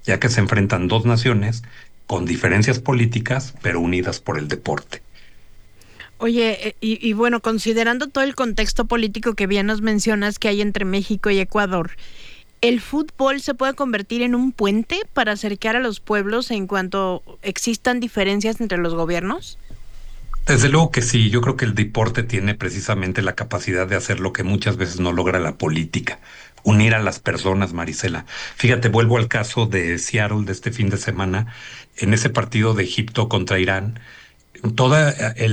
ya que se enfrentan dos naciones con diferencias políticas, pero unidas por el deporte. Oye, y bueno, considerando todo el contexto político que bien nos mencionas que hay entre México y Ecuador, ¿el fútbol se puede convertir en un puente para acercar a los pueblos en cuanto existan diferencias entre los gobiernos? Desde luego que sí, yo creo que el deporte tiene precisamente la capacidad de hacer lo que muchas veces no logra la política, unir a las personas, Marisela. Fíjate, vuelvo al caso de Seattle de este fin de semana, en ese partido de Egipto contra Irán. Toda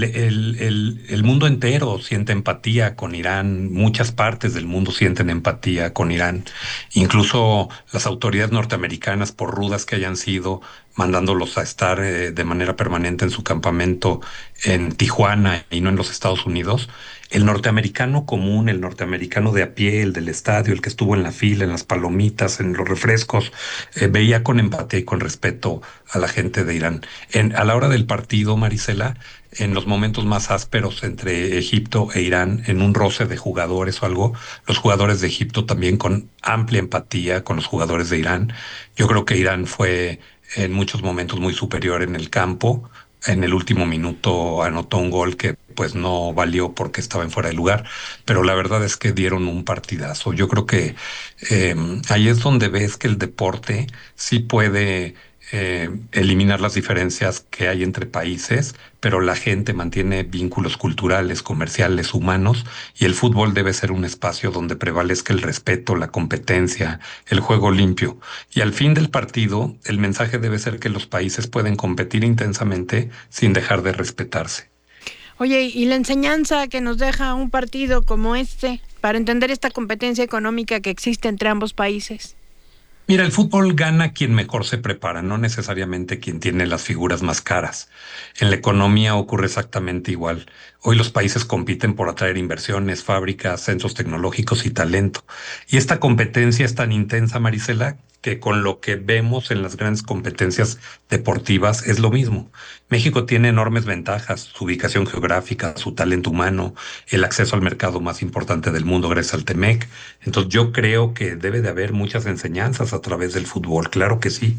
el mundo entero siente empatía con Irán, muchas partes del mundo sienten empatía con Irán, incluso las autoridades norteamericanas, por rudas que hayan sido, mandándolos a estar de manera permanente en su campamento en Tijuana y no en los Estados Unidos. El norteamericano común, el norteamericano de a pie, el del estadio, el que estuvo en la fila, en las palomitas, en los refrescos, veía con empatía y con respeto a la gente de Irán. A la hora del partido, Marisela, en los momentos más ásperos entre Egipto e Irán, en un roce de jugadores o algo, los jugadores de Egipto también con amplia empatía con los jugadores de Irán. Yo creo que Irán fue en muchos momentos muy superior en el campo. En el último minuto anotó un gol que pues no valió porque estaba en fuera de lugar, pero la verdad es que dieron un partidazo. Yo creo que eh, ahí es donde ves que el deporte sí puede eliminar las diferencias que hay entre países, pero la gente mantiene vínculos culturales, comerciales, humanos, y el fútbol debe ser un espacio donde prevalezca el respeto, la competencia, el juego limpio. Y al fin del partido, el mensaje debe ser que los países pueden competir intensamente sin dejar de respetarse. Oye, ¿y la enseñanza que nos deja un partido como este para entender esta competencia económica que existe entre ambos países? Mira, el fútbol gana quien mejor se prepara, no necesariamente quien tiene las figuras más caras. En la economía ocurre exactamente igual. Hoy los países compiten por atraer inversiones, fábricas, centros tecnológicos y talento. Y esta competencia es tan intensa, Marisela, que con lo que vemos en las grandes competencias deportivas es lo mismo. México tiene enormes ventajas, su ubicación geográfica, su talento humano, el acceso al mercado más importante del mundo gracias al Temec. Entonces yo creo que debe de haber muchas enseñanzas a través del fútbol, claro que sí.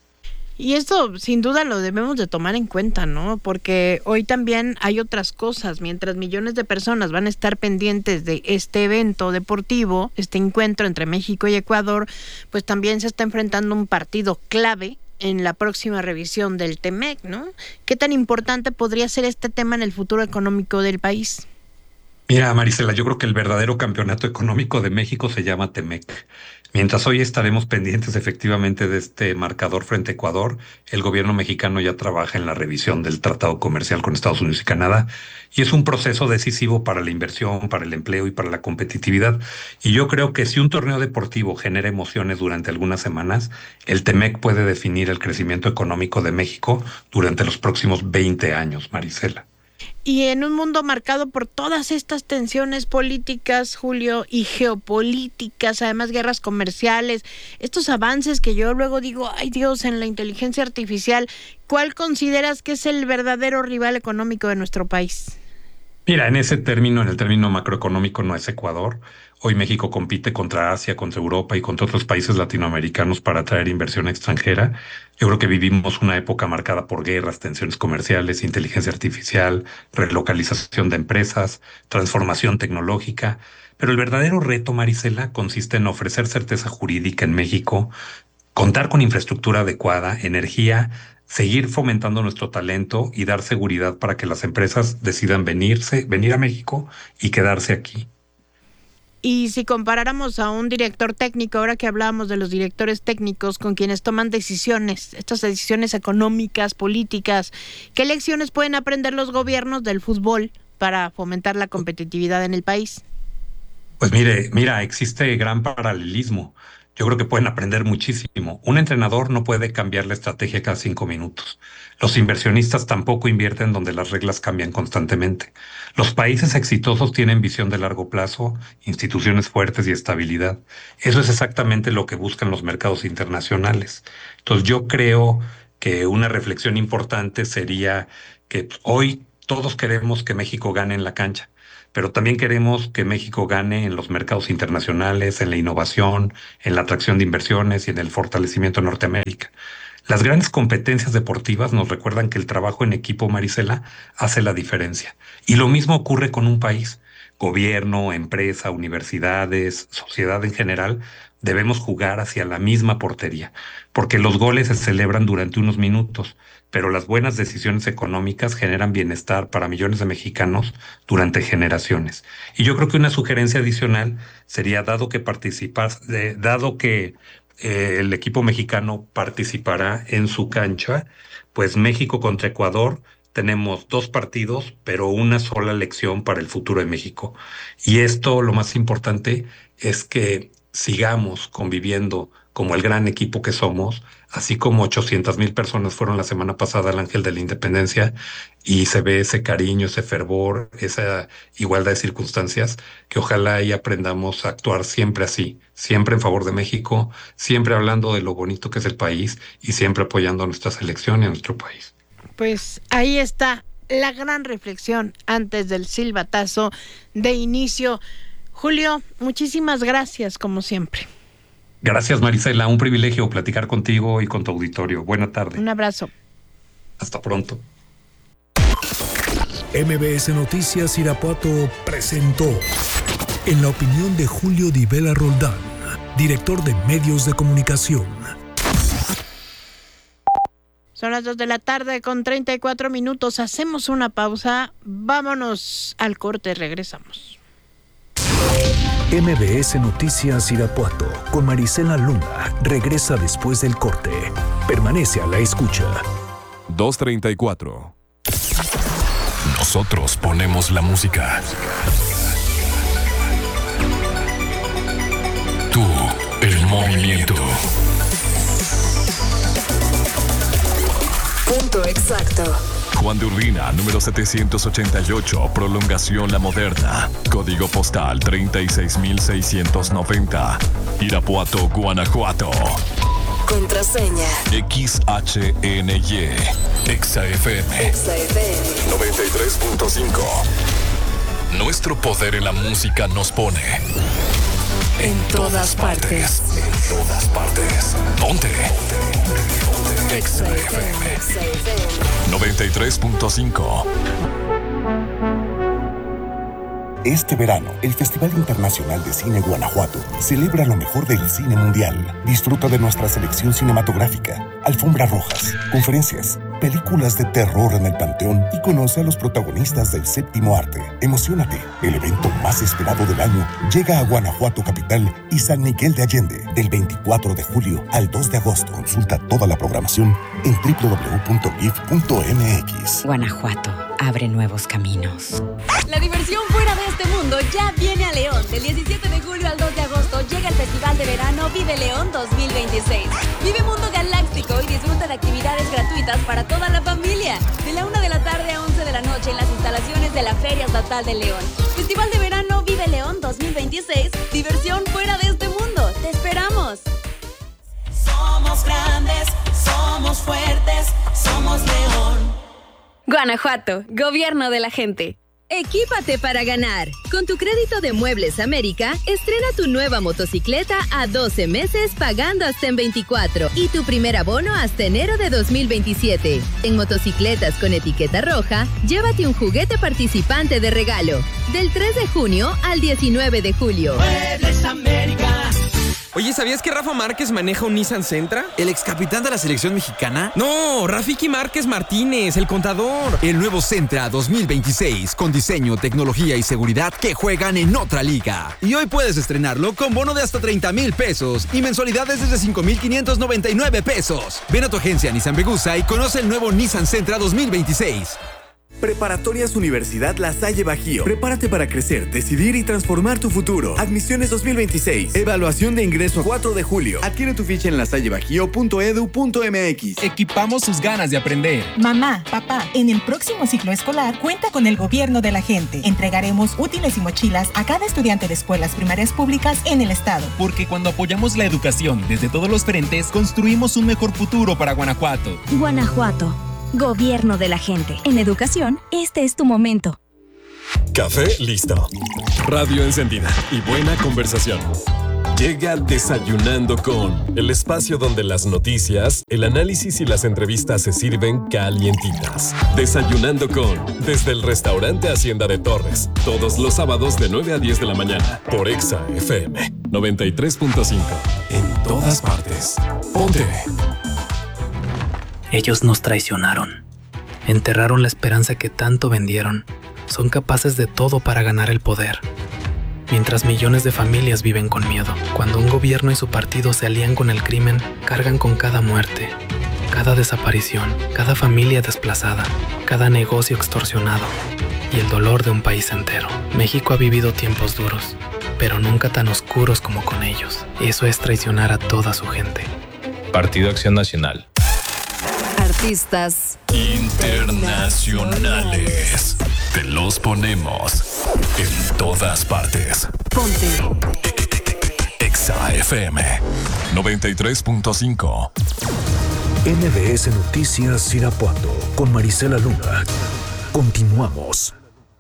Y esto sin duda lo debemos de tomar en cuenta, ¿no? Porque hoy también hay otras cosas. Mientras millones de personas van a estar pendientes de este evento deportivo, este encuentro entre México y Ecuador, pues también se está enfrentando un partido clave en la próxima revisión del TEMEC, ¿no? ¿Qué tan importante podría ser este tema en el futuro económico del país? Mira, Marisela, yo creo que el verdadero campeonato económico de México se llama Temec. Mientras hoy estaremos pendientes efectivamente de este marcador frente a Ecuador, el gobierno mexicano ya trabaja en la revisión del tratado comercial con Estados Unidos y Canadá, y es un proceso decisivo para la inversión, para el empleo y para la competitividad. Y yo creo que si un torneo deportivo genera emociones durante algunas semanas, el Temec puede definir el crecimiento económico de México durante los próximos 20 años, Marisela. Y en un mundo marcado por todas estas tensiones políticas, Julio, y geopolíticas, además guerras comerciales, estos avances que yo luego digo, ay Dios, en la inteligencia artificial, ¿cuál consideras que es el verdadero rival económico de nuestro país? Mira, en ese término, en el término macroeconómico, no es Ecuador. Hoy México compite contra Asia, contra Europa y contra otros países latinoamericanos para atraer inversión extranjera. Yo creo que vivimos una época marcada por guerras, tensiones comerciales, inteligencia artificial, relocalización de empresas, transformación tecnológica. Pero el verdadero reto, Marisela, consiste en ofrecer certeza jurídica en México, contar con infraestructura adecuada, energía, seguir fomentando nuestro talento y dar seguridad para que las empresas decidan venir a México y quedarse aquí. Y si comparáramos a un director técnico, ahora que hablábamos de los directores técnicos con quienes toman decisiones, estas decisiones económicas, políticas, ¿qué lecciones pueden aprender los gobiernos del fútbol para fomentar la competitividad en el país? Pues mira, existe gran paralelismo. Yo creo que pueden aprender muchísimo. Un entrenador no puede cambiar la estrategia cada 5 minutos. Los inversionistas tampoco invierten donde las reglas cambian constantemente. Los países exitosos tienen visión de largo plazo, instituciones fuertes y estabilidad. Eso es exactamente lo que buscan los mercados internacionales. Entonces yo creo que una reflexión importante sería que hoy todos queremos que México gane en la cancha, pero también queremos que México gane en los mercados internacionales, en la innovación, en la atracción de inversiones y en el fortalecimiento de Norteamérica. Las grandes competencias deportivas nos recuerdan que el trabajo en equipo, Marisela, hace la diferencia. Y lo mismo ocurre con un país. Gobierno, empresa, universidades, sociedad en general, debemos jugar hacia la misma portería, porque los goles se celebran durante unos minutos, pero las buenas decisiones económicas generan bienestar para millones de mexicanos durante generaciones. Y yo creo que una sugerencia adicional sería, dado que el equipo mexicano participará en su cancha, pues México contra Ecuador. Tenemos dos partidos, pero una sola elección para el futuro de México. Y esto, lo más importante, es que sigamos conviviendo como el gran equipo que somos, así como 800,000 personas fueron la semana pasada al Ángel de la Independencia y se ve ese cariño, ese fervor, esa igualdad de circunstancias, que ojalá y aprendamos a actuar siempre así, siempre en favor de México, siempre hablando de lo bonito que es el país y siempre apoyando a nuestra selección y a nuestro país. Pues ahí está la gran reflexión antes del silbatazo de inicio. Julio, muchísimas gracias como siempre. Gracias, Marisela, un privilegio platicar contigo y con tu auditorio. Buena tarde. Un abrazo. Hasta pronto. MBS Noticias Irapuato presentó En la opinión de Julio Di Vela Roldán, director de Medios de Comunicación. Son las 2 de la tarde con 34 minutos. Hacemos una pausa. Vámonos al corte. Regresamos. MBS Noticias Irapuato con Marisela Luna regresa después del corte. Permanece a la escucha. 2:34. Nosotros ponemos la música. Tú, el movimiento. Punto exacto. Juan de Urbina, número 788, prolongación La Moderna. Código postal 36,690. Irapuato, Guanajuato. Contraseña. XHNY. XFM. XFM. 93.5. Nuestro poder en la música nos pone en todas partes. En todas partes. Ponte. XFM 93.5. Este verano, el Festival Internacional de Cine Guanajuato celebra lo mejor del cine mundial. Disfruta de nuestra selección cinematográfica, alfombras rojas, conferencias, películas de terror en el Panteón y conoce a los protagonistas del séptimo arte. Emociónate, el evento más esperado del año llega a Guanajuato capital y San Miguel de Allende del 24 de julio al 2 de agosto. Consulta toda la programación en www.gif.mx. Guanajuato abre nuevos caminos. La diversión fuera de este mundo ya viene a León. Del 17 de julio al 2 de agosto llega el Festival de Verano Vive León 2026. Vive Mundo Galáctico y disfruta de actividades gratuitas para toda la familia. De la 1 de la tarde a 11 de la noche en las instalaciones de la Feria Estatal de León. Festival de Verano Vive León 2026. Diversión fuera de este mundo. ¡Te esperamos! Somos grandes, somos fuertes, somos León. Guanajuato, gobierno de la gente. Equípate para ganar. Con tu crédito de Muebles América, estrena tu nueva motocicleta a 12 meses pagando hasta en 24 y tu primer abono hasta enero de 2027. En motocicletas con etiqueta roja, llévate un juguete participante de regalo. Del 3 de junio al 19 de julio. Muebles América. Oye, ¿sabías que Rafa Márquez maneja un Nissan Sentra? ¿El ex capitán de la selección mexicana? No, Rafiki Márquez Martínez, el contador. El nuevo Sentra 2026, con diseño, tecnología y seguridad que juegan en otra liga. Y hoy puedes estrenarlo con bono de hasta 30,000 pesos y mensualidades desde 5,599 pesos. Ven a tu agencia Nissan Vegusa y conoce el nuevo Nissan Sentra 2026. Preparatorias Universidad La Salle Bajío. Prepárate para crecer, decidir y transformar tu futuro. Admisiones 2026. Evaluación de ingreso a 4 de julio. Adquiere tu ficha en lasallebajío.edu.mx. Equipamos sus ganas de aprender. Mamá, papá, en el próximo ciclo escolar cuenta con el gobierno de la gente. Entregaremos útiles y mochilas a cada estudiante de escuelas primarias públicas en el estado. Porque cuando apoyamos la educación desde todos los frentes, construimos un mejor futuro para Guanajuato. Guanajuato. Gobierno de la gente. En educación, este es tu momento. Café listo. Radio encendida y buena conversación. Llega Desayunando con, el espacio donde las noticias, el análisis y las entrevistas se sirven calientitas. Desayunando con, desde el restaurante Hacienda de Torres, todos los sábados de 9 a 10 de la mañana, por Exa FM 93.5. En todas partes. Ponte. Ellos nos traicionaron. Enterraron la esperanza que tanto vendieron. Son capaces de todo para ganar el poder. Mientras millones de familias viven con miedo, cuando un gobierno y su partido se alían con el crimen, cargan con cada muerte, cada desaparición, cada familia desplazada, cada negocio extorsionado y el dolor de un país entero. México ha vivido tiempos duros, pero nunca tan oscuros como con ellos. Eso es traicionar a toda su gente. Partido Acción Nacional. Artistas internacionales. Te los ponemos en todas partes. Ponte. Exa FM 93.5. MBS Noticias Irapuato con Marisela Luna. Continuamos.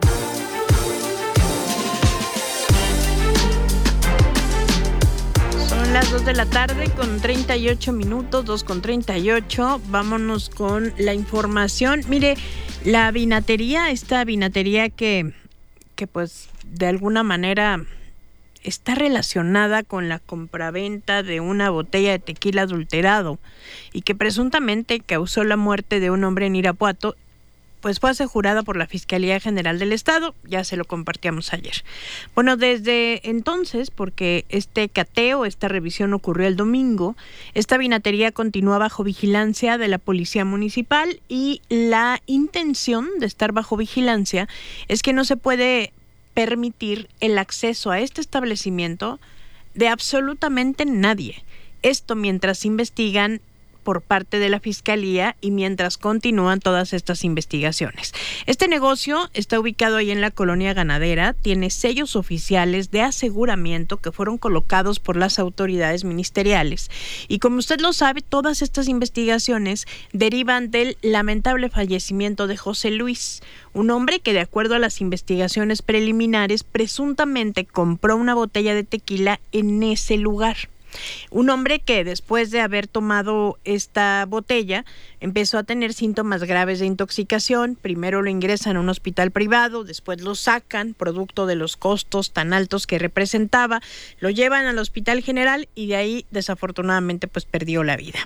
Son las 2 de la tarde con 38 minutos, 2:38. Vámonos con la información. Mire, la vinatería, esta vinatería que pues de alguna manera está relacionada con la compraventa de una botella de tequila adulterado y que presuntamente causó la muerte de un hombre en Irapuato, pues fue asegurada por la Fiscalía General del Estado. Ya se lo compartíamos ayer. Bueno, desde entonces, porque este cateo, esta revisión ocurrió el domingo, esta vinatería continúa bajo vigilancia de la Policía Municipal y la intención de estar bajo vigilancia es que no se puede permitir el acceso a este establecimiento de absolutamente nadie. Esto mientras investigan por parte de la Fiscalía y mientras continúan todas estas investigaciones. Este negocio está ubicado ahí en la colonia ganadera, tiene sellos oficiales de aseguramiento que fueron colocados por las autoridades ministeriales. Y como usted lo sabe, todas estas investigaciones derivan del lamentable fallecimiento de José Luis, un hombre que, de acuerdo a las investigaciones preliminares, presuntamente compró una botella de tequila en ese lugar. Un hombre que después de haber tomado esta botella empezó a tener síntomas graves de intoxicación. Primero lo ingresan a un hospital privado, después lo sacan, producto de los costos tan altos que representaba, lo llevan al hospital general y de ahí desafortunadamente pues perdió la vida.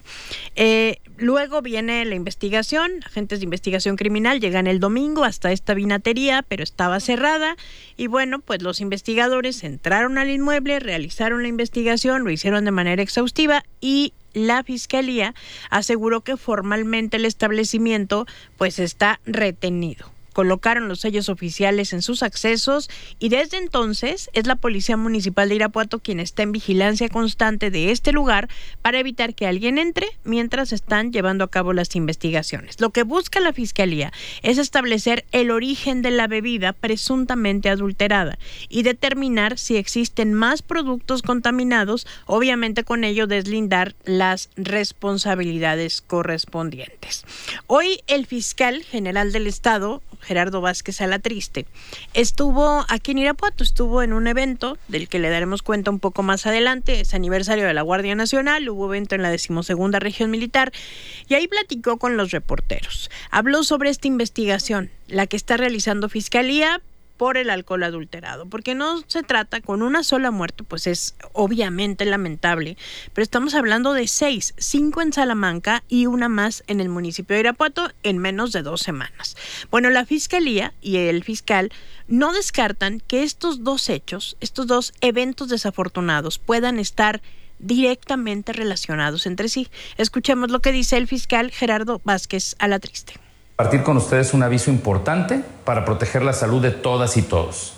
Luego viene la investigación, agentes de investigación criminal llegan el domingo hasta esta vinatería, pero estaba cerrada y bueno, pues los investigadores entraron al inmueble, realizaron la investigación, lo hicieron de manera exhaustiva y la Fiscalía aseguró que formalmente el establecimiento pues está retenido. Colocaron los sellos oficiales en sus accesos y desde entonces es la Policía Municipal de Irapuato quien está en vigilancia constante de este lugar para evitar que alguien entre mientras están llevando a cabo las investigaciones. Lo que busca la Fiscalía es establecer el origen de la bebida presuntamente adulterada y determinar si existen más productos contaminados, obviamente con ello deslindar las responsabilidades correspondientes. Hoy el fiscal general del Estado, Gerardo Vázquez Alatriste, estuvo aquí en Irapuato, estuvo en un evento del que le daremos cuenta un poco más adelante. Es aniversario de la Guardia Nacional, hubo evento en la 12ª Región Militar y ahí platicó con los reporteros. Habló sobre esta investigación, la que está realizando Fiscalía por el alcohol adulterado, porque no se trata con una sola muerte, pues es obviamente lamentable, pero estamos hablando de 5 en Salamanca y una más en el municipio de Irapuato en menos de 2 semanas. Bueno, la Fiscalía y el fiscal no descartan que estos dos hechos, estos dos eventos desafortunados puedan estar directamente relacionados entre sí. Escuchemos lo que dice el fiscal Gerardo Vázquez Alatriste. Compartir con ustedes un aviso importante para proteger la salud de todas y todos.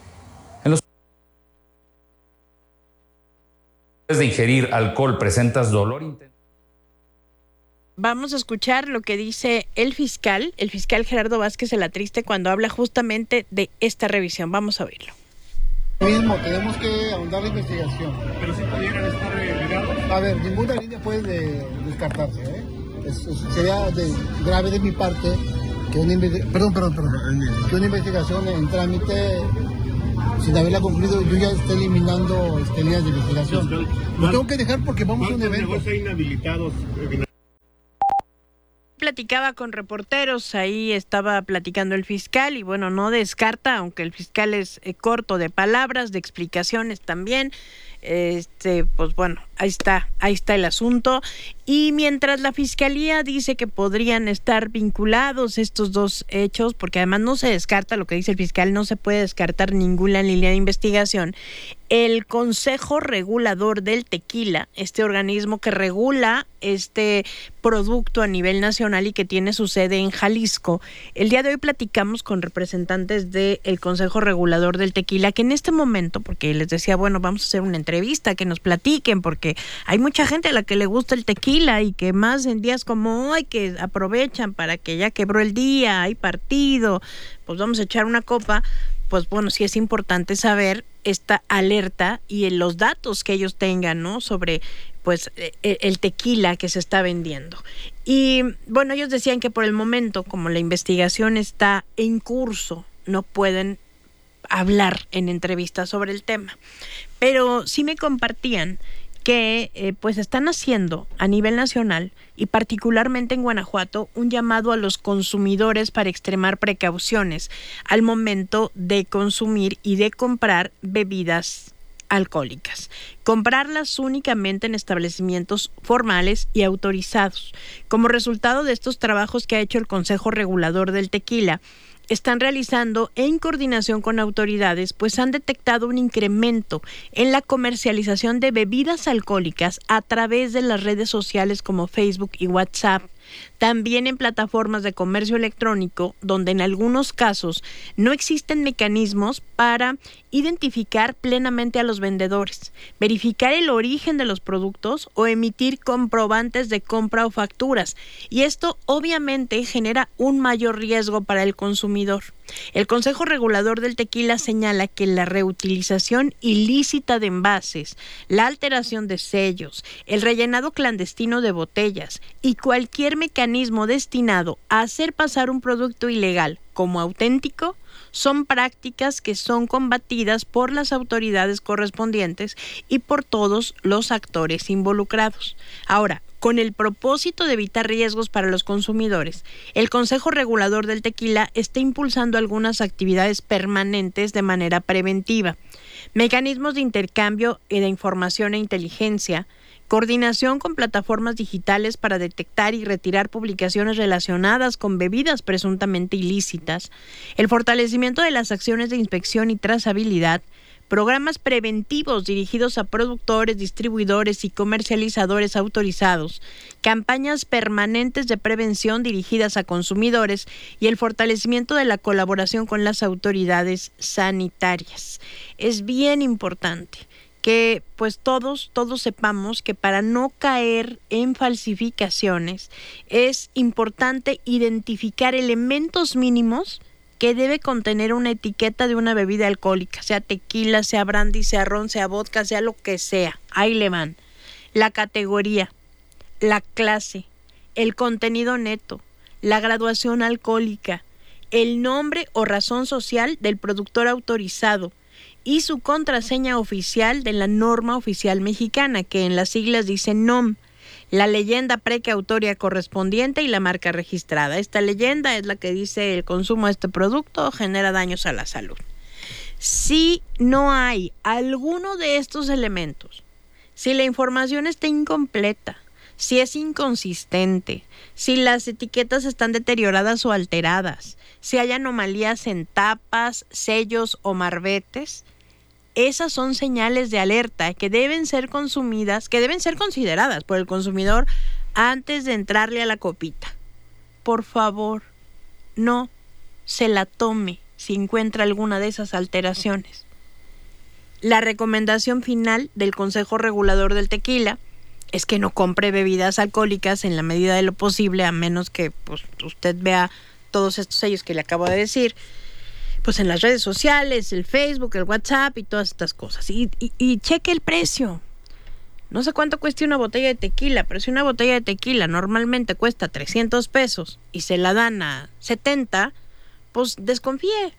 En los de ingerir alcohol presentas dolor intenso. Vamos a escuchar lo que dice el fiscal Gerardo Vázquez Alatriste cuando habla justamente de esta revisión. Vamos a oírlo. Mismo, tenemos que ahondar la investigación. ¿Pero si pudieran estar ligados? A ver, ninguna línea puede descartarse, ¿eh? Sería grave de mi parte que una investigación en trámite, sin haberla concluido, yo ya estoy eliminando líneas de investigación. Lo tengo que dejar porque vamos a un evento. Inhabilitados. Platicaba con reporteros, ahí estaba platicando el fiscal y bueno, no descarta, aunque el fiscal es corto de palabras, de explicaciones también, pues bueno, ahí está el asunto. Y mientras la fiscalía dice que podrían estar vinculados estos dos hechos, porque además no se descarta, lo que dice el fiscal, no se puede descartar ninguna línea de investigación, el Consejo Regulador del Tequila, este organismo que regula este producto a nivel nacional y que tiene su sede en Jalisco, el día de hoy platicamos con representantes del Consejo Regulador del Tequila, que en este momento, porque les decía, bueno, vamos a hacer una entrevista, que nos platiquen, porque hay mucha gente a la que le gusta el tequila y que más en días como hoy, que aprovechan para que ya quebró el día, hay partido, pues vamos a echar una copa. Pues bueno, sí es importante saber esta alerta y los datos que ellos tengan, ¿no? Sobre pues el tequila que se está vendiendo. Y bueno, ellos decían que por el momento, como la investigación está en curso, no pueden hablar en entrevistas sobre el tema. Pero sí me compartían que pues están haciendo a nivel nacional y particularmente en Guanajuato un llamado a los consumidores para extremar precauciones al momento de consumir y de comprar bebidas alcohólicas. Comprarlas únicamente en establecimientos formales y autorizados. Como resultado de estos trabajos que ha hecho el Consejo Regulador del Tequila, están realizando en coordinación con autoridades, pues han detectado un incremento en la comercialización de bebidas alcohólicas a través de las redes sociales como Facebook y WhatsApp. También en plataformas de comercio electrónico, donde en algunos casos no existen mecanismos para identificar plenamente a los vendedores, verificar el origen de los productos o emitir comprobantes de compra o facturas. Y esto obviamente genera un mayor riesgo para el consumidor. El Consejo Regulador del Tequila señala que la reutilización ilícita de envases, la alteración de sellos, el rellenado clandestino de botellas y cualquier mecanismo destinado a hacer pasar un producto ilegal como auténtico son prácticas que son combatidas por las autoridades correspondientes y por todos los actores involucrados. Ahora, con el propósito de evitar riesgos para los consumidores, el Consejo Regulador del Tequila está impulsando algunas actividades permanentes de manera preventiva. Mecanismos de intercambio de información e inteligencia, coordinación con plataformas digitales para detectar y retirar publicaciones relacionadas con bebidas presuntamente ilícitas, el fortalecimiento de las acciones de inspección y trazabilidad, programas preventivos dirigidos a productores, distribuidores y comercializadores autorizados, campañas permanentes de prevención dirigidas a consumidores y el fortalecimiento de la colaboración con las autoridades sanitarias. Es bien importante que pues todos sepamos que para no caer en falsificaciones es importante identificar elementos mínimos que debe contener una etiqueta de una bebida alcohólica, sea tequila, sea brandy, sea ron, sea vodka, sea lo que sea. Ahí le van. La categoría, la clase, el contenido neto, la graduación alcohólica, el nombre o razón social del productor autorizado y su contraseña oficial de la norma oficial mexicana, que en las siglas dice NOM, la leyenda precautoria correspondiente y la marca registrada. Esta leyenda es la que dice el consumo de este producto genera daños a la salud. Si no hay alguno de estos elementos, si la información está incompleta, si es inconsistente, si las etiquetas están deterioradas o alteradas, si hay anomalías en tapas, sellos o marbetes, esas son señales de alerta que deben ser consumidas, que deben ser consideradas por el consumidor antes de entrarle a la copita. Por favor, no se la tome si encuentra alguna de esas alteraciones. La recomendación final del Consejo Regulador del Tequila es que no compre bebidas alcohólicas en la medida de lo posible, a menos que pues, usted vea todos estos sellos que le acabo de decir, pues en las redes sociales, el Facebook, el WhatsApp y todas estas cosas. Y cheque el precio. No sé cuánto cuesta una botella de tequila, pero si una botella de tequila normalmente cuesta 300 pesos y se la dan a 70, pues desconfíe.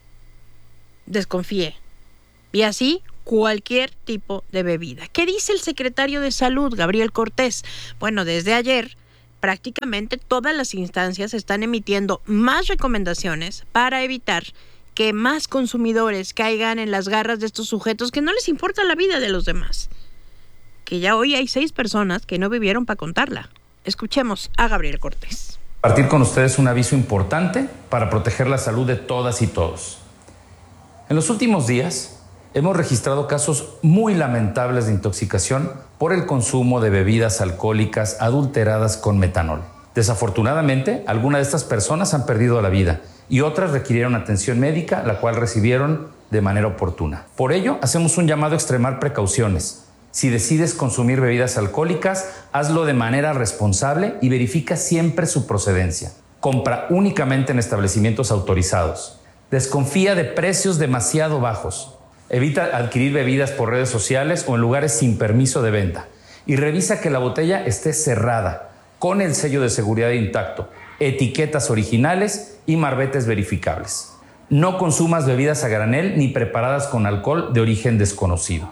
Y así cualquier tipo de bebida. ¿Qué dice el secretario de Salud, Gabriel Cortés? Bueno, desde ayer prácticamente todas las instancias están emitiendo más recomendaciones para evitar que más consumidores caigan en las garras de estos sujetos que no les importa la vida de los demás. Que ya hoy hay 6 personas que no vivieron para contarla. Escuchemos a Gabriel Cortés. Compartir con ustedes un aviso importante para proteger la salud de todas y todos. En los últimos días hemos registrado casos muy lamentables de intoxicación por el consumo de bebidas alcohólicas adulteradas con metanol. Desafortunadamente, algunas de estas personas han perdido la vida y otras requirieron atención médica, la cual recibieron de manera oportuna. Por ello, hacemos un llamado a extremar precauciones. Si decides consumir bebidas alcohólicas, hazlo de manera responsable y verifica siempre su procedencia. Compra únicamente en establecimientos autorizados. Desconfía de precios demasiado bajos. Evita adquirir bebidas por redes sociales o en lugares sin permiso de venta. Y revisa que la botella esté cerrada, con el sello de seguridad intacto, etiquetas originales y marbetes verificables. No consumas bebidas a granel ni preparadas con alcohol de origen desconocido.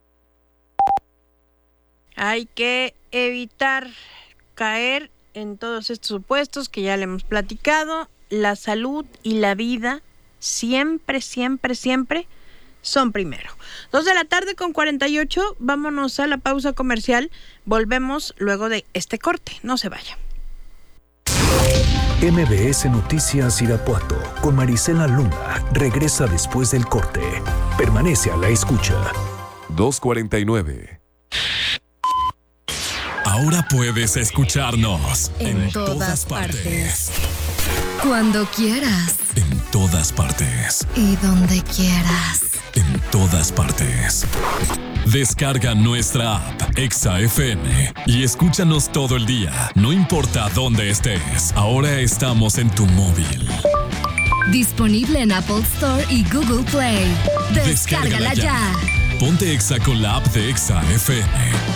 Hay que evitar caer en todos estos supuestos que ya le hemos platicado. La salud y la vida siempre son primero. 2:48 p.m. Vámonos a la pausa comercial. Volvemos luego de este corte. No se vaya. MBS Noticias Irapuato con Marisela Luna regresa después del corte. Permanece a la escucha. 2:49. Ahora puedes escucharnos en todas partes. Cuando quieras. En todas partes. Y donde quieras. En todas partes. Descarga nuestra app Exa FM y escúchanos todo el día, no importa dónde estés. Ahora estamos en tu móvil. Disponible en Apple Store y Google Play. Descárgala ya. Ponte Exa con la app de Exa FM.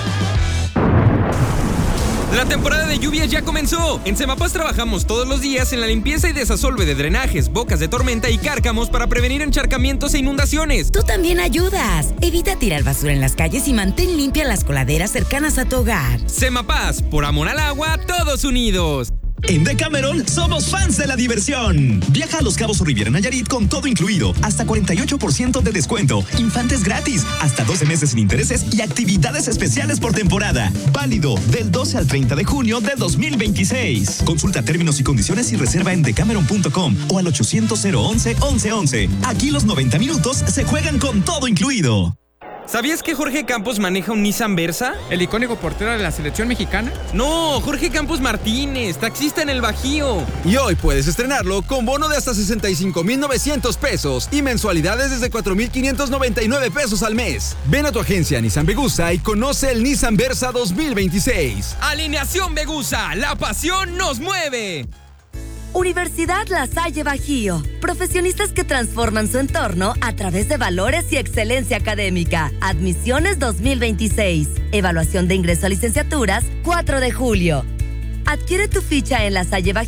La temporada de lluvias ya comenzó. En Semapas trabajamos todos los días en la limpieza y desasolve de drenajes, bocas de tormenta y cárcamos para prevenir encharcamientos e inundaciones. Tú también ayudas. Evita tirar basura en las calles y mantén limpias las coladeras cercanas a tu hogar. Semapas, por amor al agua, todos unidos. En Decameron somos fans de la diversión. Viaja a Los Cabos o Riviera Nayarit con todo incluido, hasta 48% de descuento, infantes gratis, hasta 12 meses sin intereses y actividades especiales por temporada. Válido del 12 al 30 de junio de 2026. Consulta términos y condiciones y reserva en decameron.com o al 800-011-1111. Aquí los 90 minutos se juegan con todo incluido. ¿Sabías que Jorge Campos maneja un Nissan Versa? ¿El icónico portero de la selección mexicana? No, Jorge Campos Martínez, taxista en el Bajío. Y hoy puedes estrenarlo con bono de hasta 65,900 pesos y mensualidades desde 4,599 pesos al mes. Ven a tu agencia Nissan Vegusa y conoce el Nissan Versa 2026. Alineación Vegusa, la pasión nos mueve. Universidad La Salle Bajío. Profesionistas que transforman su entorno a través de valores y excelencia académica. Admisiones 2026. Evaluación de ingreso a licenciaturas 4 de julio. Adquiere tu ficha en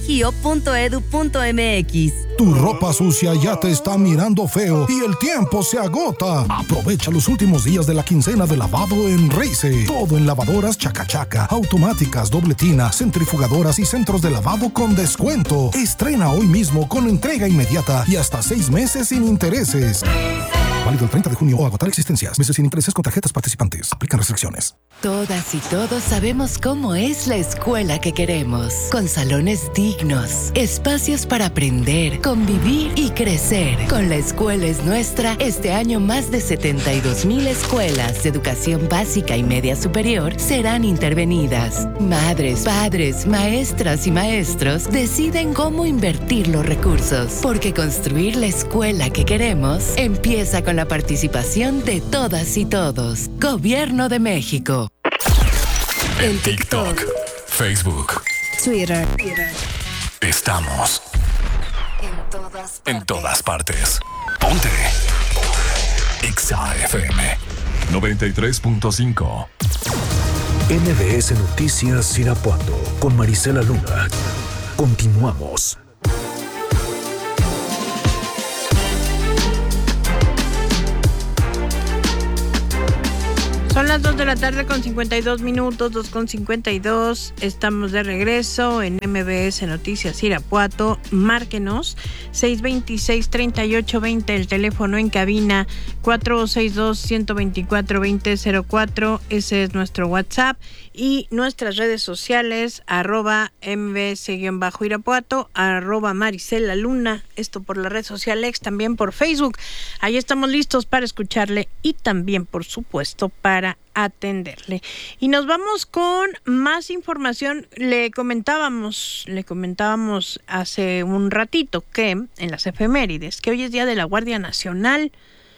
lasallebajío.edu.mx. Tu ropa sucia ya te está mirando feo y el tiempo se agota. Aprovecha los últimos días de la quincena de lavado en Reise. Todo en lavadoras chacachaca, automáticas, doble tina, centrifugadoras y centros de lavado con descuento. Estrena hoy mismo con entrega inmediata y hasta 6 meses sin intereses. Válido el 30 de junio o agotar existencias. Meses sin intereses con tarjetas participantes. Aplican restricciones. Todas y todos sabemos cómo es la escuela que queremos. Con salones dignos, espacios para aprender, convivir y crecer. Con La Escuela es Nuestra, este año más de 72,000 escuelas de educación básica y media superior serán intervenidas. Madres, padres, maestras y maestros deciden cómo invertir los recursos. Porque construir la escuela que queremos empieza con la participación de todas y todos. Gobierno de México. En TikTok, Facebook, Twitter. Estamos en todas partes. Ponte Exa FM 93.5. MBS Noticias Irapuato con Marisela Luna. Continuamos. Son las 2 de la tarde con 52 minutos, 2:52. Estamos de regreso en MBS Noticias Irapuato. Márquenos 626-3820, el teléfono en cabina 462-124-2004. Ese es nuestro WhatsApp. Y nuestras redes sociales, @mbs_Irapuato, @Marisela Luna, esto por la red social X, también por Facebook. Ahí estamos listos para escucharle y también, por supuesto, para atenderle. Y nos vamos con más información. Le comentábamos hace un ratito que en las efemérides, que hoy es Día de la Guardia Nacional.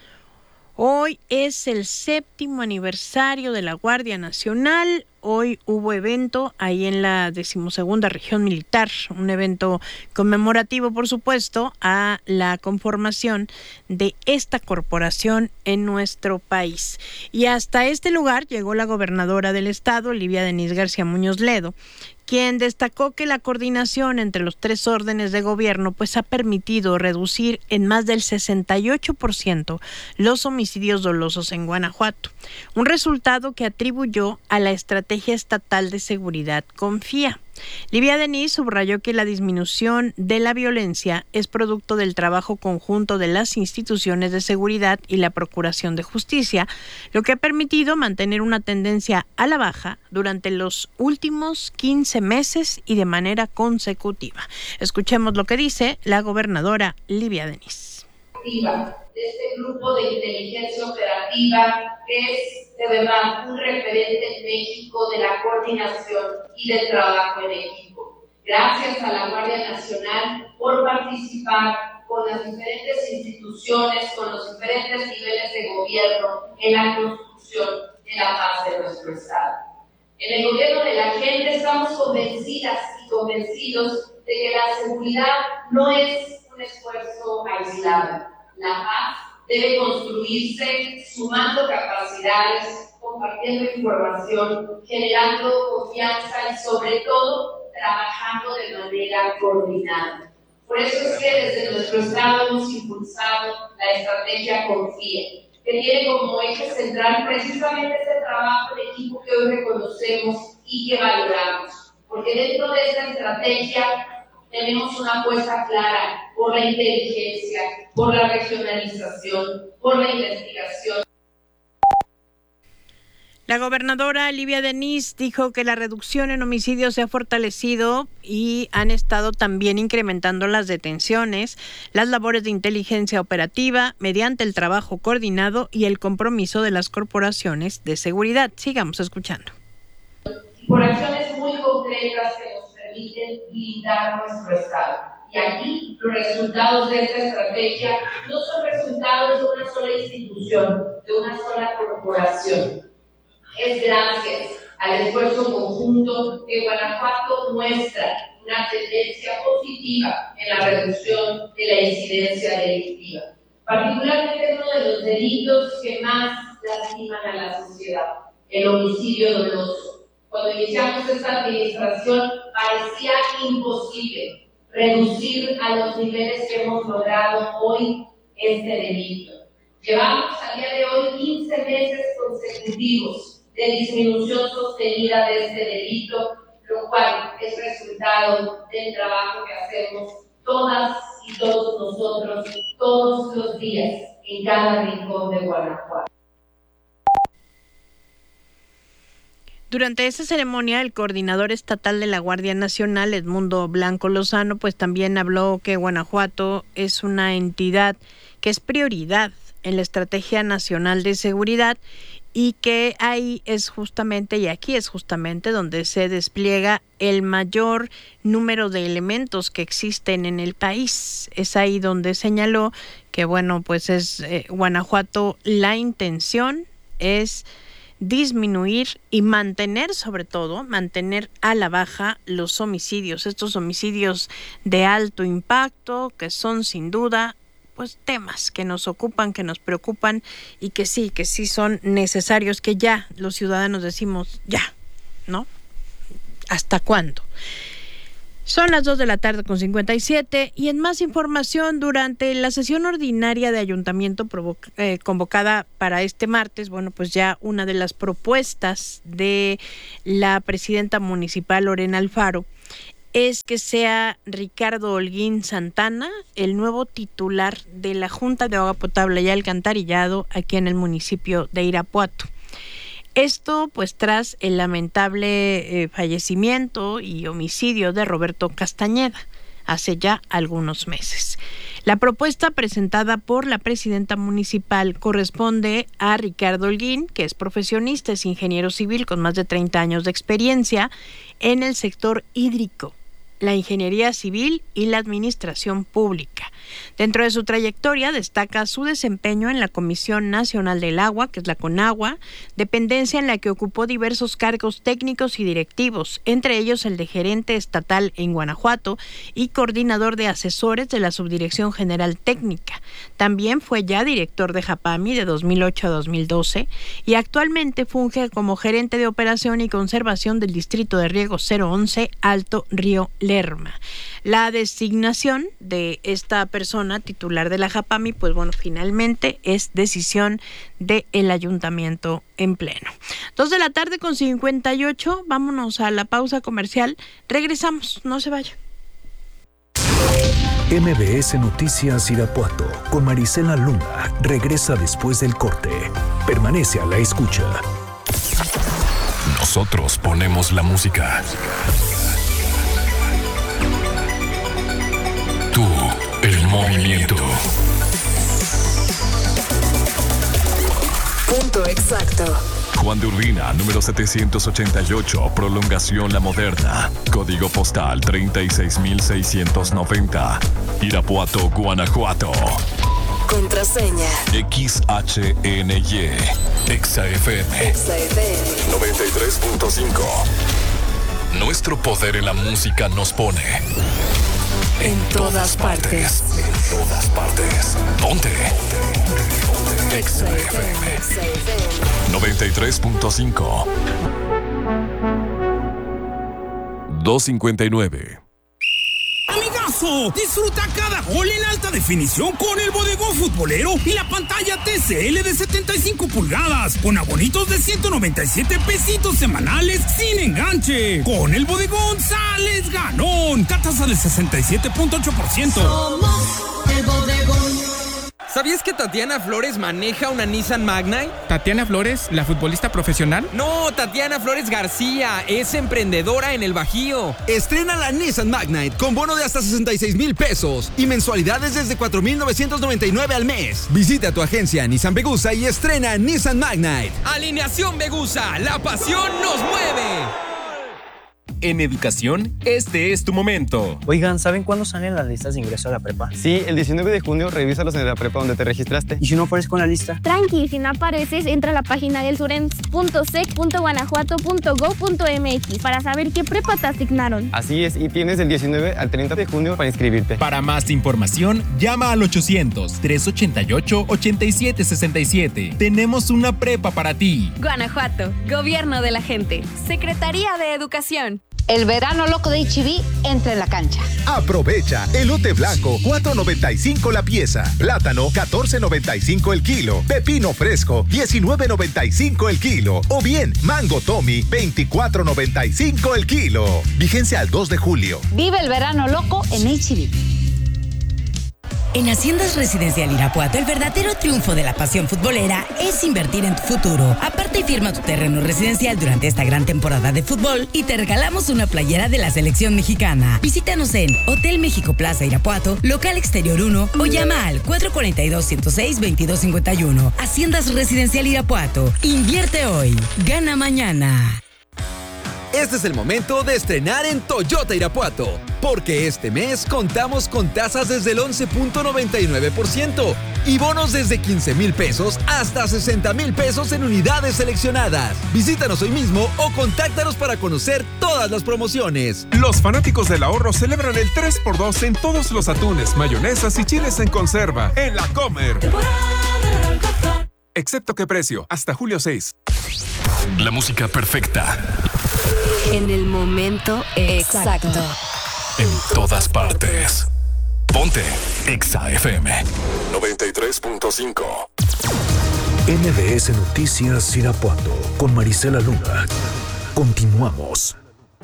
Hoy es el 7º aniversario de la Guardia Nacional. Hoy hubo evento ahí en la 12ª Región Militar, un evento conmemorativo, por supuesto, a la conformación de esta corporación en nuestro país. Y hasta este lugar llegó la gobernadora del estado, Livia Denisse García Muñoz Ledo, quien destacó que la coordinación entre los 3 órdenes de gobierno pues ha permitido reducir en más del 68% los homicidios dolosos en Guanajuato, un resultado que atribuyó a la Estrategia Estatal de Seguridad Confía. Livia Denisse subrayó que la disminución de la violencia es producto del trabajo conjunto de las instituciones de seguridad y la Procuración de Justicia, lo que ha permitido mantener una tendencia a la baja durante los últimos 15 meses y de manera consecutiva. Escuchemos lo que dice la gobernadora Livia Denisse. De este grupo de inteligencia operativa que es de verdad un referente en México de la coordinación y del trabajo en equipo. Gracias a la Guardia Nacional por participar con las diferentes instituciones, con los diferentes niveles de gobierno en la construcción de la paz de nuestro Estado. En el gobierno de la gente estamos convencidas y convencidos de que la seguridad no es un esfuerzo aislado. La paz debe construirse sumando capacidades, compartiendo información, generando confianza y sobre todo trabajando de manera coordinada. Por eso es que desde nuestro estado hemos impulsado la estrategia Confía, que tiene como eje central precisamente ese trabajo en equipo que hoy reconocemos y que valoramos. Porque dentro de esta estrategia tenemos una apuesta clara por la inteligencia, por la regionalización, por la investigación. La gobernadora Livia Denisse dijo que la reducción en homicidios se ha fortalecido y han estado también incrementando las detenciones, las labores de inteligencia operativa mediante el trabajo coordinado y el compromiso de las corporaciones de seguridad. Sigamos escuchando. Por acciones muy concretas que nos permiten blindar nuestro Estado. Y aquí los resultados de esta estrategia no son resultados de una sola institución, de una sola corporación. Es gracias al esfuerzo conjunto que Guanajuato muestra una tendencia positiva en la reducción de la incidencia delictiva. Particularmente uno de los delitos que más lastiman a la sociedad, el homicidio doloso. Cuando iniciamos esta administración parecía imposible reducir a los niveles que hemos logrado hoy este delito. Llevamos a día de hoy 15 meses consecutivos de disminución sostenida de este delito, lo cual es resultado del trabajo que hacemos todas y todos nosotros todos los días en cada rincón de Guanajuato. Durante esa ceremonia, el coordinador estatal de la Guardia Nacional, Edmundo Blanco Lozano, pues también habló que Guanajuato es una entidad que es prioridad en la Estrategia Nacional de Seguridad y que ahí es justamente, y aquí es justamente donde se despliega el mayor número de elementos que existen en el país. Es ahí donde señaló que, bueno, pues es Guanajuato, la intención es disminuir y mantener, sobre todo, mantener a la baja los homicidios, estos homicidios de alto impacto que son sin duda pues temas que nos ocupan, que nos preocupan y que sí son necesarios, que ya los ciudadanos decimos ya ¿no? ¿Hasta cuándo? Son las 2:57 y en más información, durante la sesión ordinaria de ayuntamiento convocada para este martes, bueno, pues ya una de las propuestas de la presidenta municipal, Lorena Alfaro, es que sea Ricardo Holguín Santana el nuevo titular de la Junta de Agua Potable y Alcantarillado aquí en el municipio de Irapuato. Esto pues tras el lamentable fallecimiento y homicidio de Roberto Castañeda hace ya algunos meses. La propuesta presentada por la presidenta municipal corresponde a Ricardo Holguín, que es profesionista, es ingeniero civil con más de 30 años de experiencia en el sector hídrico, la ingeniería civil y la administración pública. Dentro de su trayectoria destaca su desempeño en la Comisión Nacional del Agua, que es la CONAGUA, dependencia en la que ocupó diversos cargos técnicos y directivos, entre ellos el de gerente estatal en Guanajuato y coordinador de asesores de la Subdirección General Técnica. También fue ya director de Japami de 2008 a 2012 y actualmente funge como gerente de operación y conservación del Distrito de Riego 011 Alto Río Lerma. La designación de esta persona titular de la Japami, pues bueno, finalmente es decisión del ayuntamiento en pleno. 2:58, vámonos a la pausa comercial. Regresamos, no se vaya. MBS Noticias Irapuato con Marisela Luna regresa después del corte. Permanece a la escucha. Nosotros ponemos la música. Tú, el movimiento. Punto exacto. Juan de Urbina, número 788, prolongación La Moderna. Código postal 36690. Irapuato, Guanajuato. Contraseña. XHNY. XFM. 93.5. Nuestro poder en la música nos pone en todas partes. En todas partes. Ponte. XFM 93.5. 2:59. Amigazo, disfruta cada gol en alta definición con el bodegón futbolero y la pantalla TCL de 75 pulgadas con abonitos de 197 pesitos semanales sin enganche. Con el bodegón sales ganón. Tasa del 67.8%. Somos el bodegón. ¿Sabías que Tatiana Flores maneja una Nissan Magnite? ¿Tatiana Flores, la futbolista profesional? No, Tatiana Flores García, es emprendedora en el Bajío. Estrena la Nissan Magnite con bono de hasta 66,000 pesos y mensualidades desde 4,999 al mes. Visita tu agencia Nissan Vegusa y estrena Nissan Magnite. Alineación Vegusa, la pasión nos mueve. En educación, este es tu momento. Oigan, ¿saben cuándo salen las listas de ingreso a la prepa? Sí, el 19 de junio, revísalos en la prepa donde te registraste. ¿Y si no aparezco en la lista? Tranqui, si no apareces, entra a la página del surens.sec.guanajuato.go.mx para saber qué prepa te asignaron. Así es, y tienes del 19 al 30 de junio para inscribirte. Para más información, llama al 800-388-8767. Tenemos una prepa para ti. Guanajuato, Gobierno de la Gente, Secretaría de Educación. El verano loco de H-E-B entra en la cancha. Aprovecha elote blanco, $4.95 la pieza. Plátano, $14.95 el kilo. Pepino fresco, $19.95 el kilo. O bien, mango Tommy, $24.95 el kilo. Vigencia al 2 de julio. Vive el verano loco en H-E-B. En Haciendas Residencial Irapuato, el verdadero triunfo de la pasión futbolera es invertir en tu futuro. Aparta y firma tu terreno residencial durante esta gran temporada de fútbol y te regalamos una playera de la selección mexicana. Visítanos en Hotel México Plaza Irapuato, local exterior 1 o llama al 442-106-2251. Haciendas Residencial Irapuato. Invierte hoy, gana mañana. Este es el momento de estrenar en Toyota Irapuato, porque este mes contamos con tasas desde el 11.99% y bonos desde 15,000 pesos hasta 60,000 pesos en unidades seleccionadas. Visítanos hoy mismo o contáctanos para conocer todas las promociones. Los fanáticos del ahorro celebran el 3x2 en todos los atunes, mayonesas y chiles en conserva en La Comer. Excepto qué precio, hasta julio 6. La música perfecta. En el momento exacto. En todas partes. Ponte Exa FM 93.5. MBS Noticias Irapuato con Marisela Luna. Continuamos.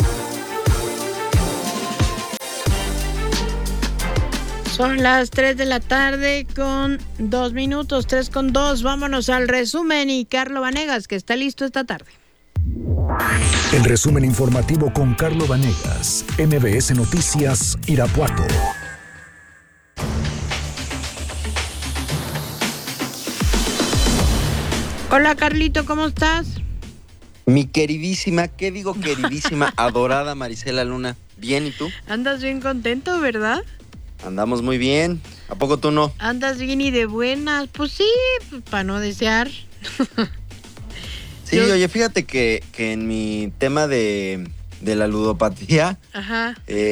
Son las 3 de la tarde con 2 minutos, 3:02. Vámonos al resumen y Carlo Vanegas, que está listo esta tarde. El resumen informativo con Carlo Vanegas, MBS Noticias Irapuato. Hola Carlito, ¿cómo estás? Mi queridísima, ¿qué digo queridísima, adorada Marisela Luna? Bien, ¿y tú? Andas bien contento, ¿verdad? Andamos muy bien. ¿A poco tú no? Andas bien y de buenas. Pues sí, para no desear. Sí, oye, fíjate que en mi tema de la ludopatía, ajá,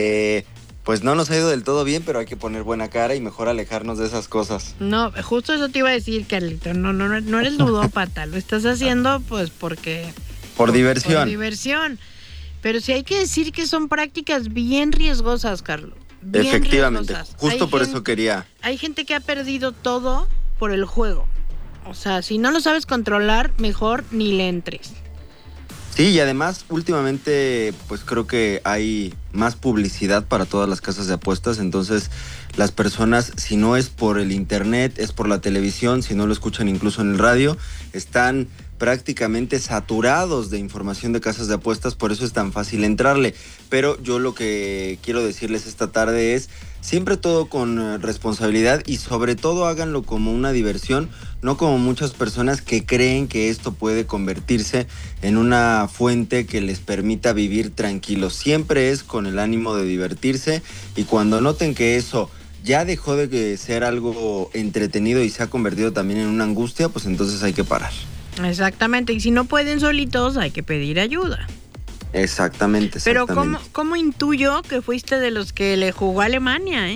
pues no nos ha ido del todo bien, pero hay que poner buena cara y mejor alejarnos de esas cosas. No, justo eso te iba a decir, Carlito. No eres ludópata. Lo estás haciendo pues porque... Por diversión. Por diversión. Pero sí hay que decir que son prácticas bien riesgosas, Carlos. Bien efectivamente, riesgosas. Justo por eso quería. Hay gente que ha perdido todo por el juego. O sea, si no lo sabes controlar, mejor ni le entres. Sí, y además últimamente pues creo que hay más publicidad para todas las casas de apuestas, entonces las personas, si no es por el internet, es por la televisión, si no lo escuchan incluso en el radio, están prácticamente saturados de información de casas de apuestas, por eso es tan fácil entrarle. Pero yo lo que quiero decirles esta tarde es siempre todo con responsabilidad y sobre todo háganlo como una diversión, no como muchas personas que creen que esto puede convertirse en una fuente que les permita vivir tranquilos. Siempre es con el ánimo de divertirse y cuando noten que eso ya dejó de ser algo entretenido y se ha convertido también en una angustia, pues entonces hay que parar. Exactamente, y si no pueden solitos hay que pedir ayuda. Exactamente. Pero ¿cómo intuyo que fuiste de los que le jugó a Alemania,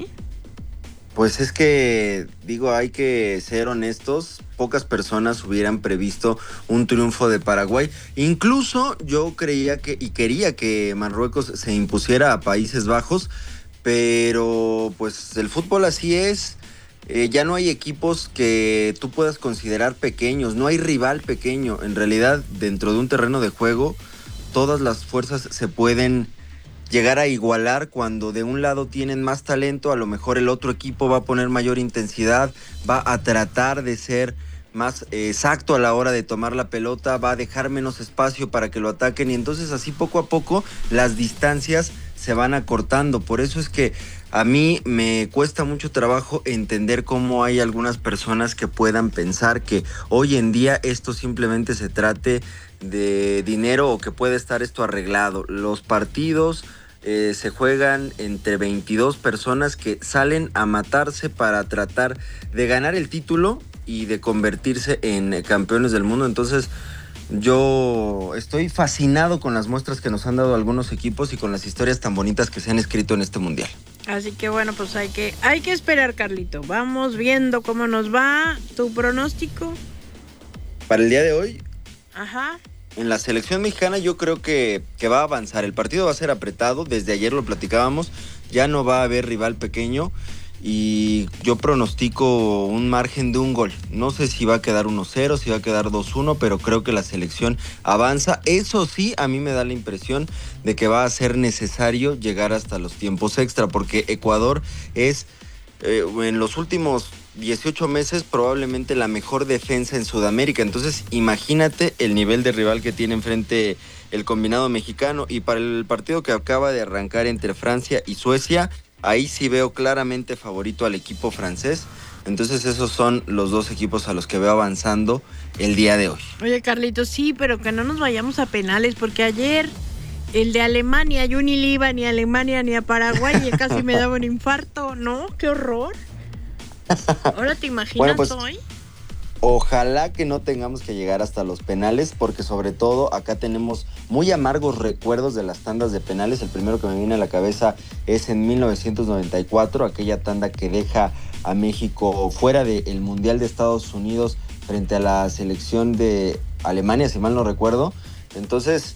Pues es que, digo, hay que ser honestos, pocas personas hubieran previsto un triunfo de Paraguay. Incluso yo quería que Marruecos se impusiera a Países Bajos, pero pues el fútbol así es. Ya no hay equipos que tú puedas considerar pequeños, no hay rival pequeño. En realidad, dentro de un terreno de juego, todas las fuerzas se pueden llegar a igualar. Cuando de un lado tienen más talento, a lo mejor el otro equipo va a poner mayor intensidad, va a tratar de ser más exacto a la hora de tomar la pelota, va a dejar menos espacio para que lo ataquen y entonces así poco a poco las distancias se van acortando. Por eso es que a mí me cuesta mucho trabajo entender cómo hay algunas personas que puedan pensar que hoy en día esto simplemente se trate de dinero o que puede estar esto arreglado. Los partidos se juegan entre 22 personas que salen a matarse para tratar de ganar el título y de convertirse en campeones del mundo. Entonces yo estoy fascinado con las muestras que nos han dado algunos equipos y con las historias tan bonitas que se han escrito en este mundial. Así que bueno, pues hay que esperar, Carlito. Vamos viendo cómo nos va. ¿Tu pronóstico? Para el día de hoy, ajá, en la selección mexicana yo creo que va a avanzar. El partido va a ser apretado, desde ayer lo platicábamos, ya no va a haber rival pequeño y yo pronostico un margen de un gol. No sé si va a quedar 1-0, si va a quedar 2-1, pero creo que la selección avanza. Eso sí, a mí me da la impresión de que va a ser necesario llegar hasta los tiempos extra, porque Ecuador es en los últimos 18 meses probablemente la mejor defensa en Sudamérica. Entonces imagínate el nivel de rival que tiene enfrente el combinado mexicano. Y para el partido que acaba de arrancar entre Francia y Suecia, ahí sí veo claramente favorito al equipo francés. Entonces esos son los dos equipos a los que veo avanzando el día de hoy. Oye, Carlitos, sí, pero que no nos vayamos a penales, porque ayer el de Alemania, yo ni le iba ni a Alemania ni a Paraguay y casi me daba un infarto. ¿No? ¡Qué horror! Ahora te imaginas bueno, pues, hoy. Ojalá que no tengamos que llegar hasta los penales, porque sobre todo acá tenemos muy amargos recuerdos de las tandas de penales. El primero que me viene a la cabeza es en 1994, aquella tanda que deja a México fuera del Mundial de Estados Unidos frente a la selección de Alemania, si mal no recuerdo. Entonces,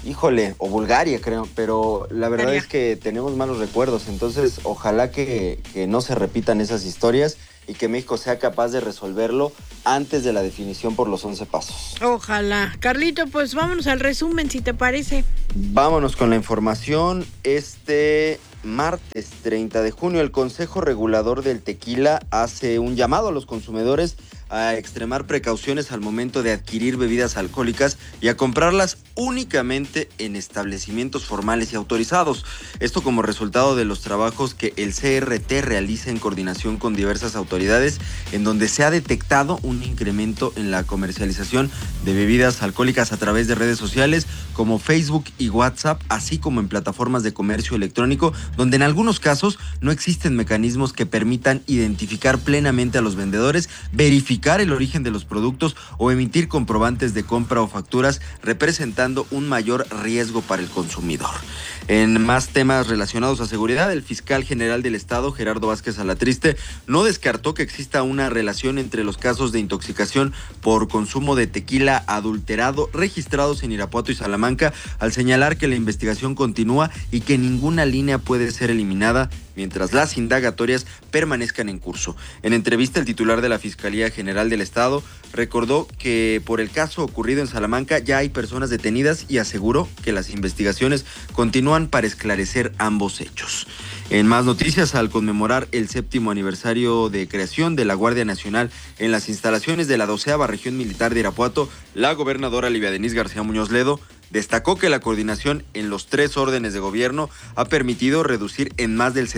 híjole, o Bulgaria creo, pero la verdad es que tenemos malos recuerdos, entonces ojalá que no se repitan esas historias y que México sea capaz de resolverlo antes de la definición por los 11 pasos. Ojalá. Carlito, pues vámonos al resumen, si te parece. Vámonos con la información. Este martes 30 de junio, el Consejo Regulador del Tequila hace un llamado a los consumidores a extremar precauciones al momento de adquirir bebidas alcohólicas y a comprarlas únicamente en establecimientos formales y autorizados. Esto como resultado de los trabajos que el CRT realiza en coordinación con diversas autoridades, en donde se ha detectado un incremento en la comercialización de bebidas alcohólicas a través de redes sociales como Facebook y WhatsApp, así como en plataformas de comercio electrónico, donde en algunos casos no existen mecanismos que permitan identificar plenamente a los vendedores, verificar el origen de los productos o emitir comprobantes de compra o facturas, representando un mayor riesgo para el consumidor. En más temas relacionados a seguridad, el fiscal general del Estado, Gerardo Vázquez Alatriste, no descartó que exista una relación entre los casos de intoxicación por consumo de tequila adulterado registrados en Irapuato y Salamanca, al señalar que la investigación continúa y que ninguna línea puede ser eliminada mientras las indagatorias permanezcan en curso. En entrevista, el titular de la Fiscalía General del Estado recordó que por el caso ocurrido en Salamanca ya hay personas detenidas y aseguró que las investigaciones continúan para esclarecer ambos hechos. En más noticias, al conmemorar el 7º aniversario de creación de la Guardia Nacional en las instalaciones de la 12ª Región Militar de Irapuato, la gobernadora Livia Denisse García Muñoz Ledo destacó que la coordinación en los 3 órdenes de gobierno ha permitido reducir en más del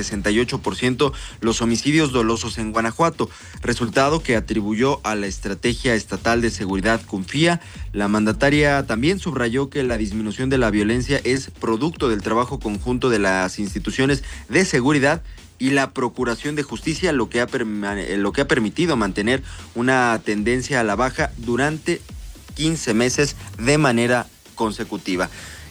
68% los homicidios dolosos en Guanajuato, resultado que atribuyó a la Estrategia Estatal de Seguridad Confía. La mandataria también subrayó que la disminución de la violencia es producto del trabajo conjunto de las instituciones de seguridad y la Procuración de Justicia, lo que ha permitido mantener una tendencia a la baja durante 15 meses de manera consecutiva.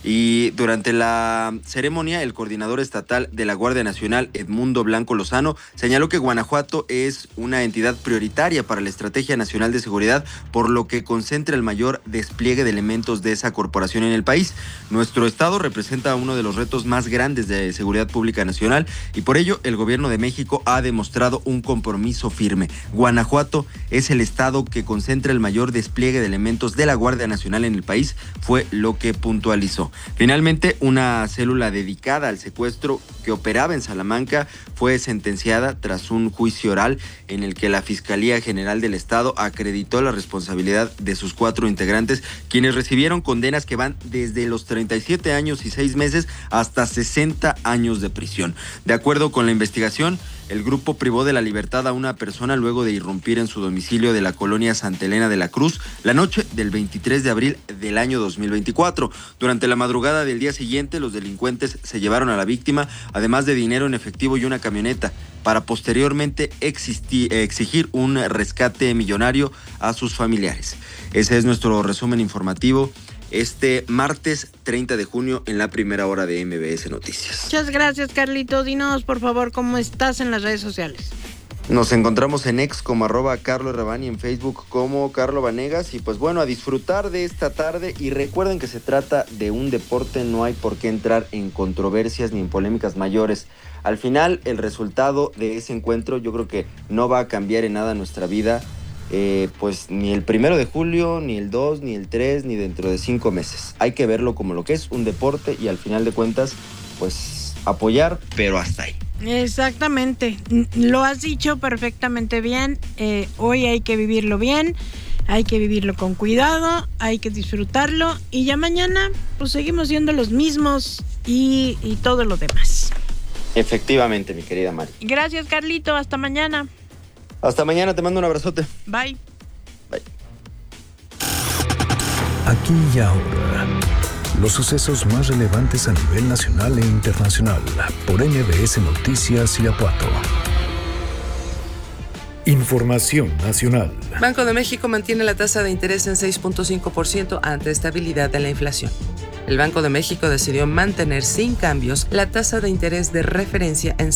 Y durante la ceremonia, el coordinador estatal de la Guardia Nacional, Edmundo Blanco Lozano, señaló que Guanajuato es una entidad prioritaria para la Estrategia Nacional de Seguridad, por lo que concentra el mayor despliegue de elementos de esa corporación en el país. Nuestro estado representa uno de los retos más grandes de seguridad pública nacional y por ello el gobierno de México ha demostrado un compromiso firme. Guanajuato es el estado que concentra el mayor despliegue de elementos de la Guardia Nacional en el país, fue lo que puntualizó. Finalmente, una célula dedicada al secuestro que operaba en Salamanca fue sentenciada tras un juicio oral en el que la Fiscalía General del Estado acreditó la responsabilidad de sus 4 integrantes, quienes recibieron condenas que van desde los 37 años y 6 meses hasta 60 años de prisión. De acuerdo con la investigación, el grupo privó de la libertad a una persona luego de irrumpir en su domicilio de la colonia Santa Elena de la Cruz la noche del 23 de abril del año 2024. Durante la madrugada del día siguiente, los delincuentes se llevaron a la víctima, además de dinero en efectivo y una camioneta, para posteriormente exigir un rescate millonario a sus familiares. Ese es nuestro resumen informativo este martes 30 de junio en la primera hora de MBS Noticias. Muchas gracias, Carlito. Dinos, por favor, cómo estás en las redes sociales. Nos encontramos en X como @CarloRabani, en Facebook como Carlo Vanegas, y pues bueno, a disfrutar de esta tarde. Y recuerden que se trata de un deporte, no hay por qué entrar en controversias ni en polémicas mayores. Al final, el resultado de ese encuentro yo creo que no va a cambiar en nada nuestra vida. Pues ni el 1 de julio, ni el 2, ni el 3, ni dentro de 5 meses. Hay que verlo como lo que es, un deporte, y al final de cuentas, pues apoyar, pero hasta ahí. Exactamente, lo has dicho perfectamente bien. Hoy hay que vivirlo bien, hay que vivirlo con cuidado, hay que disfrutarlo, y ya mañana pues seguimos siendo los mismos y todo lo demás. Efectivamente, mi querida Mari. Gracias, Carlito, hasta mañana. Hasta mañana, te mando un abrazote. Bye. Bye. Aquí y ahora, los sucesos más relevantes a nivel nacional e internacional por MBS Noticias Irapuato. Información nacional. Banco de México mantiene la tasa de interés en 6.5% ante estabilidad de la inflación. El Banco de México decidió mantener sin cambios la tasa de interés de referencia en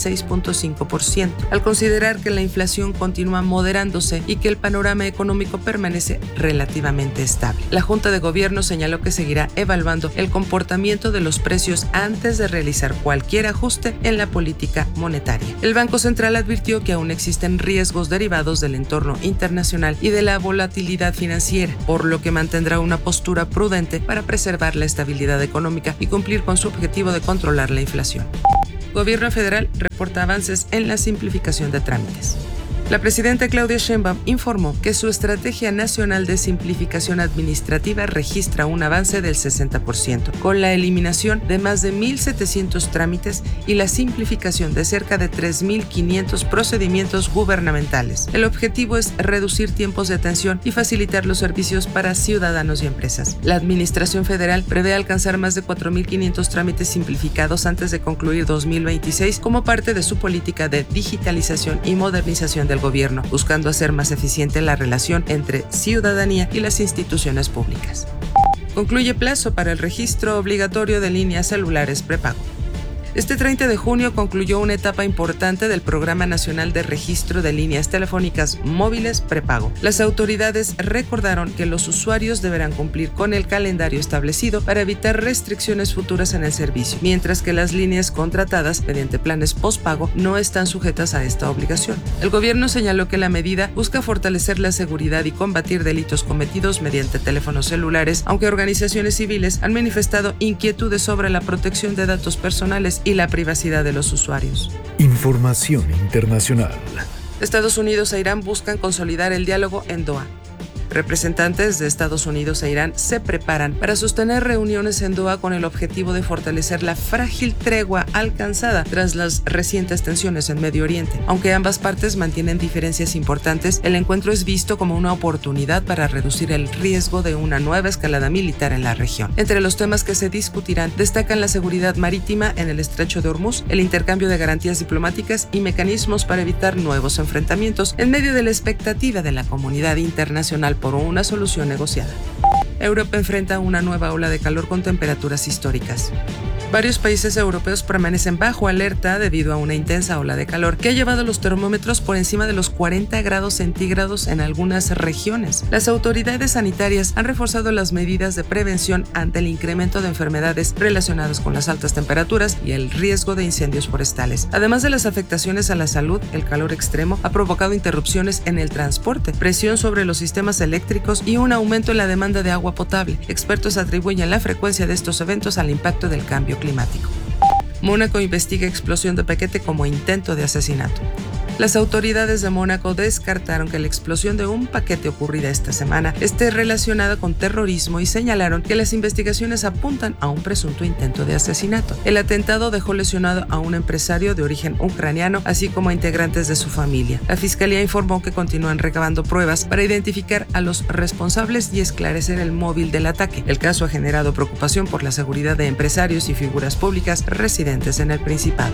6.5%, al considerar que la inflación continúa moderándose y que el panorama económico permanece relativamente estable. La Junta de Gobierno señaló que seguirá evaluando el comportamiento de los precios antes de realizar cualquier ajuste en la política monetaria. El Banco Central advirtió que aún existen riesgos derivados del entorno internacional y de la volatilidad financiera, por lo que mantendrá una postura prudente para preservar la estabilidad económica y cumplir con su objetivo de controlar la inflación. Gobierno federal reporta avances en la simplificación de trámites. La presidenta Claudia Sheinbaum informó que su Estrategia Nacional de Simplificación Administrativa registra un avance del 60%, con la eliminación de más de 1.700 trámites y la simplificación de cerca de 3.500 procedimientos gubernamentales. El objetivo es reducir tiempos de atención y facilitar los servicios para ciudadanos y empresas. La Administración Federal prevé alcanzar más de 4.500 trámites simplificados antes de concluir 2026 como parte de su política de digitalización y modernización del gobierno, buscando hacer más eficiente la relación entre ciudadanía y las instituciones públicas. Concluye plazo para el registro obligatorio de líneas celulares prepago. Este 30 de junio concluyó una etapa importante del Programa Nacional de Registro de Líneas Telefónicas Móviles Prepago. Las autoridades recordaron que los usuarios deberán cumplir con el calendario establecido para evitar restricciones futuras en el servicio, mientras que las líneas contratadas mediante planes postpago no están sujetas a esta obligación. El gobierno señaló que la medida busca fortalecer la seguridad y combatir delitos cometidos mediante teléfonos celulares, aunque organizaciones civiles han manifestado inquietudes sobre la protección de datos personales y la privacidad de los usuarios. Información internacional. Estados Unidos e Irán buscan consolidar el diálogo en Doha. Representantes de Estados Unidos e Irán se preparan para sostener reuniones en Doha con el objetivo de fortalecer la frágil tregua alcanzada tras las recientes tensiones en Medio Oriente. Aunque ambas partes mantienen diferencias importantes, el encuentro es visto como una oportunidad para reducir el riesgo de una nueva escalada militar en la región. Entre los temas que se discutirán destacan la seguridad marítima en el estrecho de Hormuz, el intercambio de garantías diplomáticas y mecanismos para evitar nuevos enfrentamientos en medio de la expectativa de la comunidad internacional por una solución negociada. Europa enfrenta una nueva ola de calor con temperaturas históricas. Varios países europeos permanecen bajo alerta debido a una intensa ola de calor que ha llevado los termómetros por encima de los 40 grados centígrados en algunas regiones. Las autoridades sanitarias han reforzado las medidas de prevención ante el incremento de enfermedades relacionadas con las altas temperaturas y el riesgo de incendios forestales. Además de las afectaciones a la salud, el calor extremo ha provocado interrupciones en el transporte, presión sobre los sistemas eléctricos y un aumento en la demanda de agua potable. Expertos atribuyen la frecuencia de estos eventos al impacto del cambio climático. Mónaco investiga explosión de paquete como intento de asesinato. Las autoridades de Mónaco descartaron que la explosión de un paquete ocurrida esta semana esté relacionada con terrorismo y señalaron que las investigaciones apuntan a un presunto intento de asesinato. El atentado dejó lesionado a un empresario de origen ucraniano, así como a integrantes de su familia. La fiscalía informó que continúan recabando pruebas para identificar a los responsables y esclarecer el móvil del ataque. El caso ha generado preocupación por la seguridad de empresarios y figuras públicas residentes en el Principado.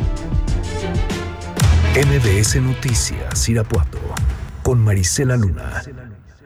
MBS Noticias Irapuato con Marisela Luna.